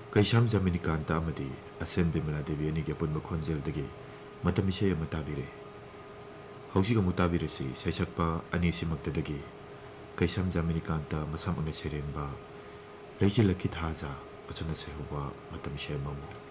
Kaisam Jaminikanta amadi Asem Bimala Devi ani ke punba khonjel dagi matam isai ama tabire. Hausiga mutabirasi saisakpa ani simaktadagi Kaisam Jaminikanta masam anga serengba Leisi Lakit Haza achuna sehuba matam isai mamu.